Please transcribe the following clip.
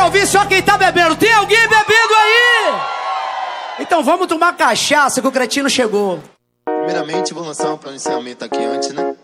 quero ouvir só quem tá bebendo. Tem alguém bebendo aí? Então vamos tomar cachaça que o cretino chegou. Primeiramente, vou lançar um pronunciamento aqui antes, né?